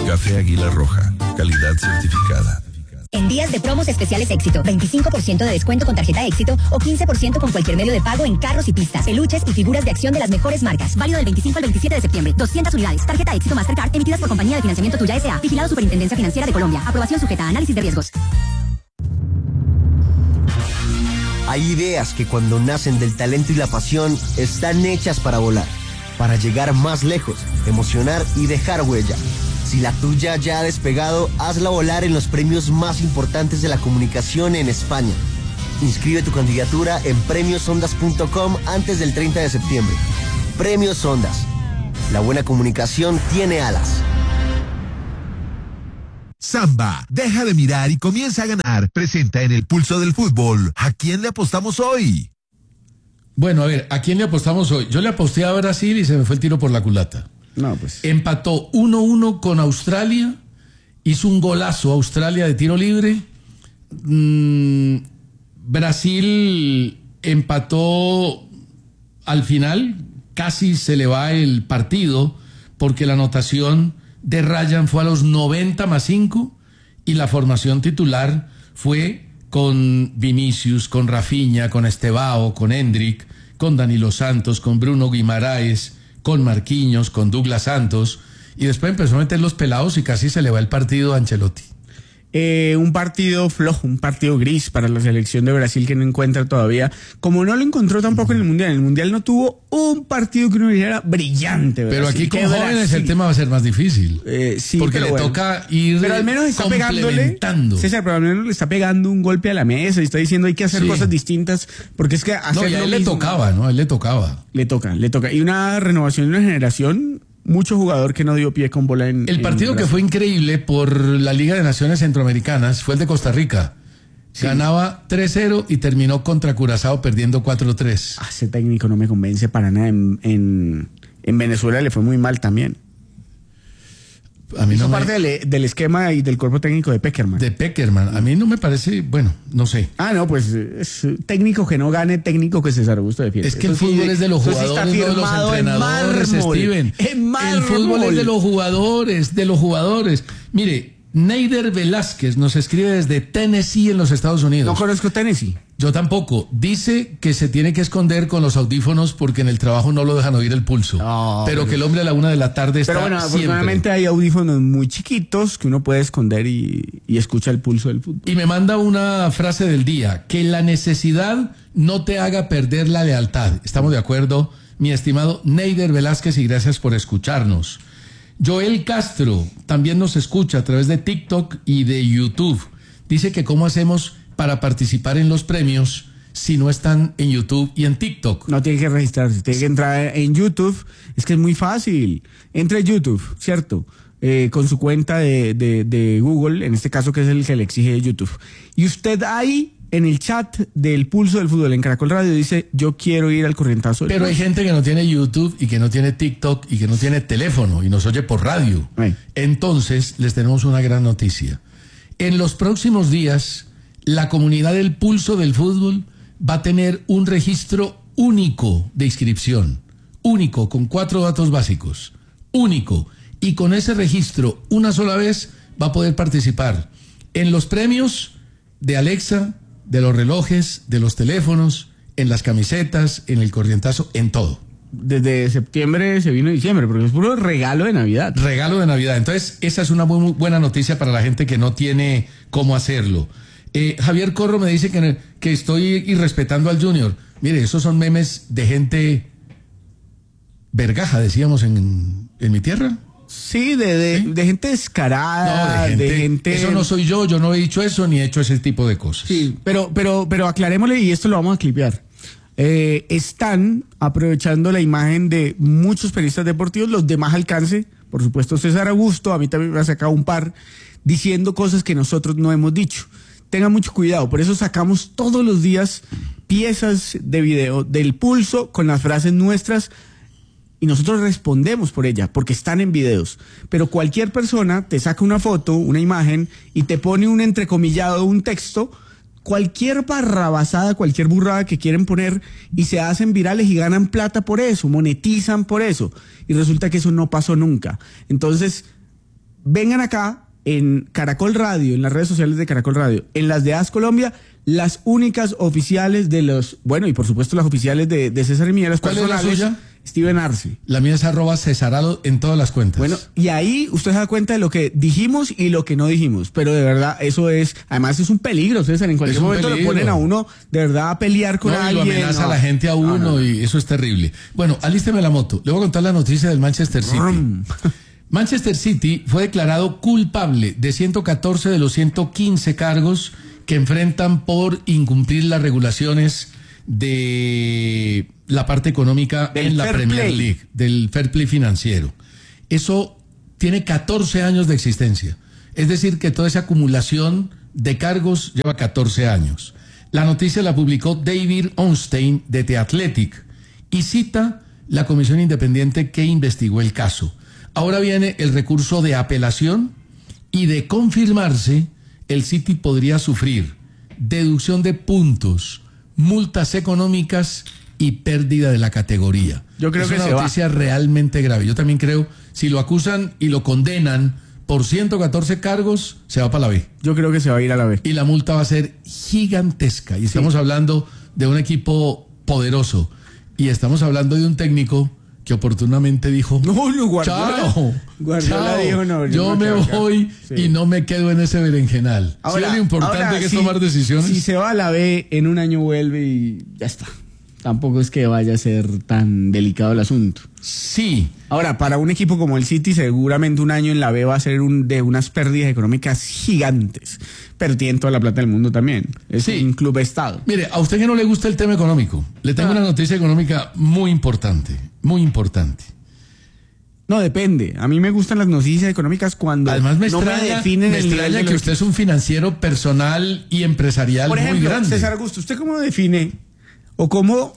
Café Águila Roja, calidad certificada. En días de promos especiales Éxito, 25% de descuento con tarjeta Éxito o 15% con cualquier medio de pago en carros y pistas, peluches y figuras de acción de las mejores marcas. Válido del 25 al 27 de septiembre. 200 unidades. Tarjeta Éxito Mastercard emitidas por Compañía de Financiamiento Tuya S.A. Vigilado Superintendencia Financiera de Colombia. Aprobación sujeta a análisis de riesgos. Hay ideas que cuando nacen del talento y la pasión están hechas para volar, para llegar más lejos, emocionar y dejar huella. Si la tuya ya ha despegado, hazla volar en los premios más importantes de la comunicación en España. Inscribe tu candidatura en premiosondas.com antes del 30 de septiembre. Premios Ondas. La buena comunicación tiene alas. Samba, deja de mirar y comienza a ganar. Presenta en el Pulso del Fútbol. ¿A quién le apostamos hoy? Bueno, a ver, ¿a quién le apostamos hoy? Yo le aposté a Brasil y se me fue el tiro por la culata. No, pues. Empató 1-1 con Australia, hizo un golazo Australia de tiro libre. Brasil empató al final, casi se le va el partido, porque la anotación de Ryan fue a los 90+5 y la formación titular fue con Vinicius, con Rafinha, con Estevao, con Endrick, con Danilo Santos, con Bruno Guimaraes, con Marquinhos, con Douglas Santos, y después empezó a meter los pelados y casi se le va el partido a Ancelotti. Un partido flojo, un partido gris para la selección de Brasil que no encuentra todavía, como no lo encontró tampoco en el Mundial. En el Mundial no tuvo un partido que uno dijera brillante. Brasil. Pero aquí con jóvenes el tema va a ser más difícil. Sí, porque le toca ir pero al menos está pegándole, César, pero al menos le está pegando un golpe a la mesa y está diciendo hay que hacer cosas distintas, porque es que hacer no, y a él le tocaba, ¿no? A él le tocaba. Le toca. Y una renovación de una generación. Mucho jugador que no dio pie con bola en... El partido que fue increíble por la Liga de Naciones Centroamericanas fue el de Costa Rica. Sí. Ganaba 3-0 y terminó contra Curazao perdiendo 4-3. Ese técnico no me convence para nada. En Venezuela le fue muy mal también. A mí hizo parte del esquema y del cuerpo técnico de Peckerman. De Peckerman. A mí no me parece, bueno, no sé. No, pues es técnico que no gane, técnico que César Augusto defiende. Es que el fútbol es de los jugadores, no de los entrenadores, Steven. El fútbol es de los jugadores, Mire, Neider Velázquez nos escribe desde Tennessee en los Estados Unidos. No conozco Tennessee. Yo tampoco. Dice que se tiene que esconder con los audífonos porque en el trabajo no lo dejan oír el pulso. Pero que el hombre a la 1 de la tarde está siempre. Pero bueno, afortunadamente hay audífonos muy chiquitos que uno puede esconder y escucha el pulso del fútbol. Y me manda una frase del día: que la necesidad no te haga perder la lealtad. Estamos de acuerdo, mi estimado Neider Velázquez, y gracias por escucharnos. Joel Castro también nos escucha a través de TikTok y de YouTube. Dice que cómo hacemos para participar en los premios si no están en YouTube y en TikTok. No tiene que registrarse, tiene que entrar en YouTube. Es que es muy fácil. Entra en YouTube, ¿cierto? Con su cuenta de Google, en este caso que es el que le exige YouTube. Y usted ahí, en el chat del Pulso del Fútbol en Caracol Radio, dice: yo quiero ir al corrientazo. Pero hay gente que no tiene YouTube y que no tiene TikTok y que no tiene teléfono y nos oye por radio. Entonces les tenemos una gran noticia. En los próximos días, la comunidad del Pulso del Fútbol va a tener un registro único de inscripción. Único, con 4 datos básicos. Único. Y con ese registro, una sola vez, va a poder participar en los premios de Alexa, de los relojes, de los teléfonos, en las camisetas, en el corrientazo, en todo. Desde septiembre se vino diciembre, porque es puro regalo de Navidad. Regalo de Navidad. Entonces, esa es una muy buena noticia para la gente que no tiene cómo hacerlo. Javier Corro me dice que estoy irrespetando al Junior. Mire, esos son memes de gente vergaja, decíamos en mi tierra. Sí, de gente descarada, no, de gente. Eso no soy yo no he dicho eso ni he hecho ese tipo de cosas. Sí, pero aclarémosle, y esto lo vamos a clipear. Están aprovechando la imagen de muchos periodistas deportivos, los de más alcance, por supuesto César Augusto, a mí también me ha sacado un par, diciendo cosas que nosotros no hemos dicho. Tengan mucho cuidado, por eso sacamos todos los días piezas de video del Pulso con las frases nuestras, y nosotros respondemos por ella, porque están en videos. Pero cualquier persona te saca una foto, una imagen, y te pone un entrecomillado, un texto, cualquier barrabasada, cualquier burrada que quieren poner, y se hacen virales y ganan plata por eso, monetizan por eso. Y resulta que eso no pasó nunca. Entonces, vengan acá en Caracol Radio, en las redes sociales de Caracol Radio, en las de AS Colombia, las únicas oficiales de los, bueno, y por supuesto las oficiales de César y Miguel, las ¿Cuál es la suya? Steven Arce. La mía es @Cesarado en todas las cuentas. Bueno, y ahí usted se da cuenta de lo que dijimos y lo que no dijimos, pero de verdad eso es, además es un peligro, César, en cualquier momento lo ponen a uno de verdad a pelear con alguien. Y lo amenaza a la gente a uno y eso es terrible. Bueno, alísteme la moto. Le voy a contar la noticia del Manchester City. Manchester City fue declarado culpable de 114 de los 115 cargos que enfrentan por incumplir las regulaciones de la parte económica en la Premier League, del fair play financiero. Eso tiene 14 años de existencia. Es decir, que toda esa acumulación de cargos lleva 14 años. La noticia la publicó David Ornstein de The Athletic y cita la comisión independiente que investigó el caso. Ahora viene el recurso de apelación y de confirmarse, el City podría sufrir deducción de puntos, multas económicas y pérdida de la categoría. Yo creo que es una noticia realmente grave. Yo también creo, si lo acusan y lo condenan por 114 cargos, se va para la B. Yo creo que se va a ir a la B. Y la multa va a ser gigantesca. Y estamos hablando de un equipo poderoso. Y estamos hablando de un técnico que oportunamente dijo, no, Guardiola, chao, dijo, no, yo me voy y no me quedo en ese berenjenal. Ahora, lo importante que es tomar decisiones. Si se va a la B, en un año vuelve y ya está. Tampoco es que vaya a ser tan delicado el asunto. Sí. Ahora, para un equipo como el City, seguramente un año en la B va a ser de unas pérdidas económicas gigantes. Pero tienen toda la plata del mundo también. Es un club estado. Mire, a usted que no le gusta el tema económico, le tengo una noticia económica muy importante. Muy importante. No, depende. A mí me gustan las noticias económicas cuando además me no extraña, me definen me el extraña nivel de que usted es un financiero personal y empresarial por ejemplo, muy grande. César Augusto, ¿usted cómo define o cómo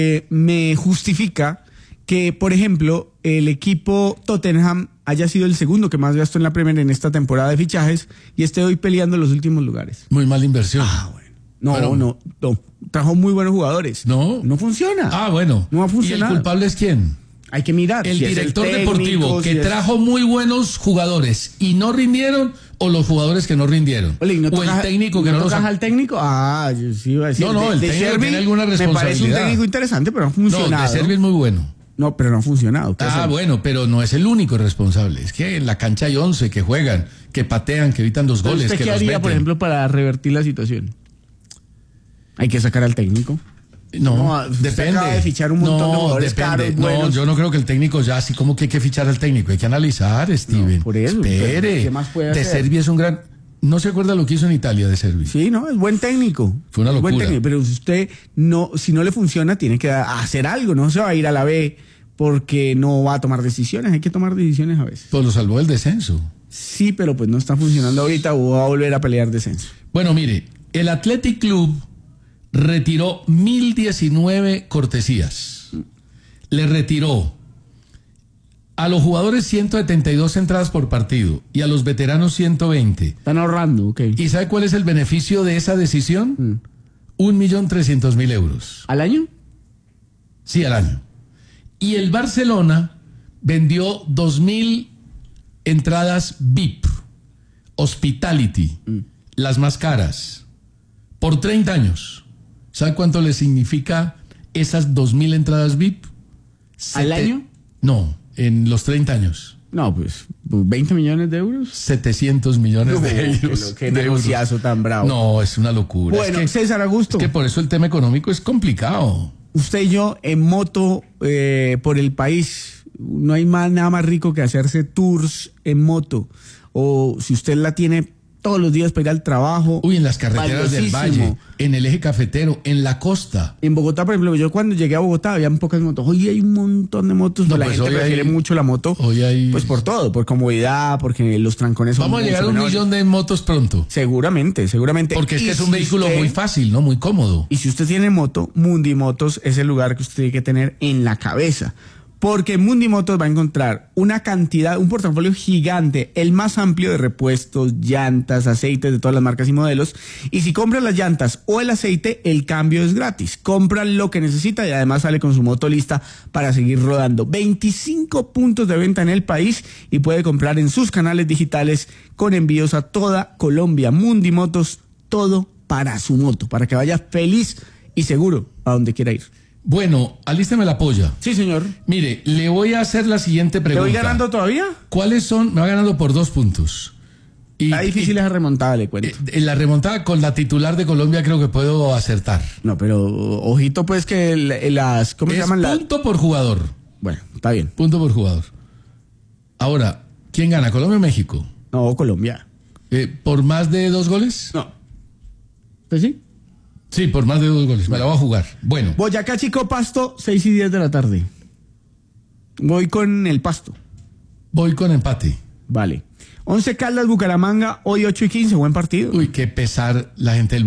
me justifica que, por ejemplo, el equipo Tottenham haya sido el segundo que más gastó en la Premier en esta temporada de fichajes y esté hoy peleando los últimos lugares? Muy mala inversión. Bueno. No. Trajo muy buenos jugadores. No funciona. Bueno. No ha funcionado. ¿Y el culpable es quién? Hay que mirar. El si director es el técnico, deportivo que trajo muy buenos jugadores y no rindieron, o los jugadores que no rindieron. Ole, o el técnico que no los al técnico. Yo sí iba a decir. No, el técnico Sherby tiene alguna responsabilidad. Me parece un técnico interesante, pero no ha funcionado. No, de Sherby es muy bueno. No, pero no ha funcionado. Bueno, pero no es el único responsable. Es que en la cancha hay 11 que juegan, que patean, que evitan 2 goles, ¿Usted que qué los haría, meten? por ejemplo, para revertir la situación? Hay que sacar al técnico. No, depende. Acaba de fichar un montón de jugadores caros, buenos. Yo no creo que el técnico ya así como que hay que fichar al técnico. Hay que analizar, Steven. No, por eso. Espere. ¿Qué más puede De hacer? Servi es un gran... ¿No se acuerda lo que hizo en Italia de Servi? Sí, no, es buen técnico. Fue una locura. Buen técnico, pero usted si no le funciona, tiene que hacer algo. No se va a ir a la B porque no va a tomar decisiones. Hay que tomar decisiones a veces. Pues lo salvó el descenso. Sí, pero pues no está funcionando ahorita o va a volver a pelear descenso. Bueno, mire, el Athletic Club retiró 1.019 cortesías. Le retiró a los jugadores 172 entradas por partido y a los veteranos 120. Están ahorrando, ok. ¿Y sabe cuál es el beneficio de esa decisión? 1.300.000 euros. ¿Al año? Sí, al año. Y el Barcelona vendió 2.000 entradas VIP, Hospitality, las más caras, por 30 años. ¿Sabe cuánto le significa esas 2.000 entradas VIP? ¿Al año? No, en los 30 años. No, pues 20 millones de euros. 700 millones de euros. Qué negociazo tan bravo. No, es una locura. Bueno, César Augusto. Es que por eso el tema económico es complicado. Usted y yo en moto por el país, no hay nada más rico que hacerse tours en moto. O si usted la tiene todos los días para ir al trabajo. Uy, en las carreteras del Valle, en el eje cafetero, en la costa. En Bogotá, por ejemplo, yo cuando llegué a Bogotá había pocas motos. Hoy hay un montón de motos, No, la pues gente prefiere mucho la moto. Hoy hay... Pues por todo, por comodidad, porque los trancones son Vamos a llegar a 1 menores. millón de motos pronto. Seguramente. Porque es Y que es un si vehículo usted- muy fácil, ¿no? Muy cómodo. Y si usted tiene moto, Mundi Motos es el lugar que usted tiene que tener en la cabeza. Porque en Mundimotos va a encontrar un portafolio gigante, el más amplio de repuestos, llantas, aceites de todas las marcas y modelos. Y si compra las llantas o el aceite, el cambio es gratis. Compra lo que necesita y además sale con su moto lista para seguir rodando. 25 puntos de venta en el país y puede comprar en sus canales digitales con envíos a toda Colombia. Mundimotos, todo para su moto, para que vaya feliz y seguro a donde quiera ir. Bueno, alísteme la polla. Sí, señor. Mire, le voy a hacer la siguiente pregunta. ¿Le voy ganando todavía? ¿Cuáles son? Me va ganando por 2 puntos. Está difícil esa remontada, le cuento. En la remontada con la titular de Colombia creo que puedo acertar. No, pero ojito pues que las... ¿Cómo se llaman? Punto por jugador. Bueno, está bien. Punto por jugador. Ahora, ¿quién gana? ¿Colombia o México? No, Colombia. ¿Por más de 2 goles? No. ¿Usted sí? Sí, por más de 2 goles. Me la voy a jugar. Bueno. Boyacá, Chico, Pasto, 6:10 de la tarde. Voy con el Pasto. Voy con empate. Vale. 11 Caldas, Bucaramanga, hoy 8:15. Buen partido. Uy, qué pesar la gente del